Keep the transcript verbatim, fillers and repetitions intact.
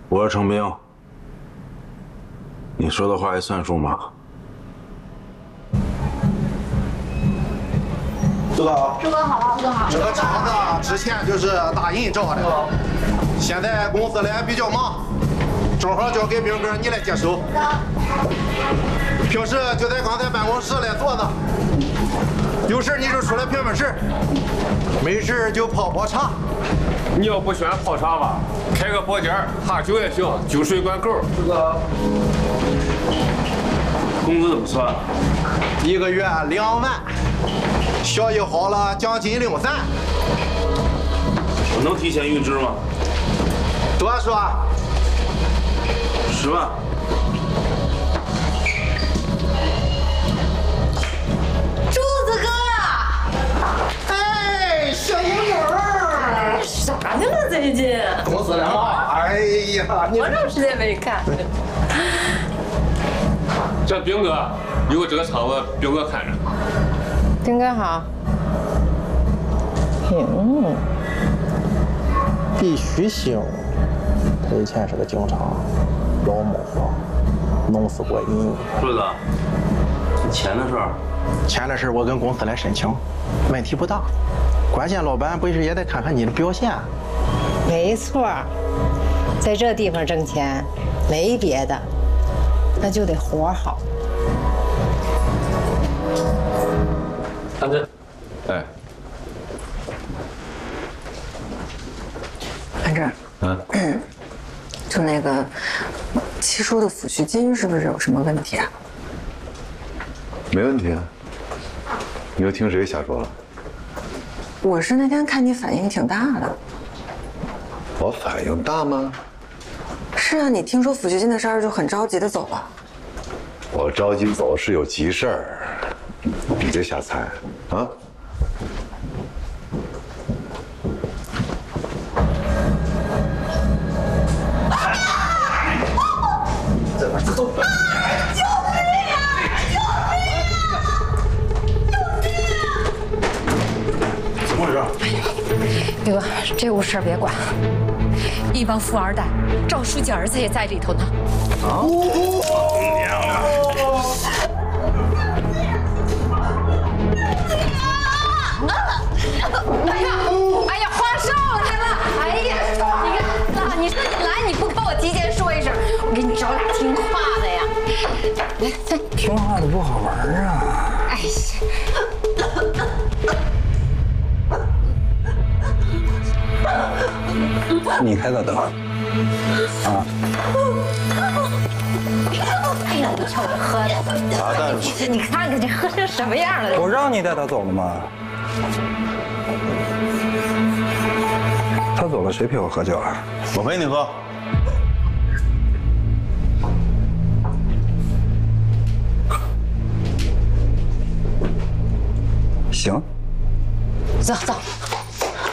我是程兵，你说的话也算数吗？ 朱哥， 朱哥好，朱哥好。 这个厂子之前就是大银找的，现在公司里比较忙，正好交给兵哥你来接手。平时就在刚才办公室里坐着，有事你就出来评评事，没事就泡泡茶。 你要不喜欢泡茶吧，开个包间哈酒也行，酒水管够。 这个工资怎么算？ 一个月两万，小一好了奖金零散。 我能提前预支吗？ 多说十万。 柱子哥， 哎，小英女儿， 啥去了最近？ 公司里忙。哎呀，你多长时间没看？ 这兵哥有这个厂子，兵哥看着。 兵哥好。行， 毕须星，他以前是个警察，老模仿，弄死过人。 柱子，钱的事儿， 钱的事我跟公司来申请，问题不大。关键老板不是也得看看你的表现？ 没错，在这地方挣钱，没别的，那就得活好。 安真，哎， 安正， 嗯， 就那个七叔的抚恤金是不是有什么问题啊？ 没问题啊。你又听谁瞎说了？ 我是那天看你反应挺大的。 我反应大吗？ 是啊，你听说抚恤金的事儿就很着急的走了。 我着急走是有急事儿，你别瞎猜啊！ 这边走。 救命啊！救命啊！救命啊！ 怎么回事？ 哥，这屋事儿别管，一帮富二代，赵书记儿子也在里头呢。 啊！娘啊！ 哎呀，哎呀，花少来了！哎呀，你看，那你说你来，你不跟我提前说一声，我给你找俩听话的呀。来，来， 听话的不好玩啊！ 哎呀。 你开个灯啊！ 哎呀，你瞅这喝的， 把他带出去。 你看看这喝成什么样了？ 我让你带他走了吗？他走了，谁陪我喝酒啊？ 我陪你喝。 行。 走走。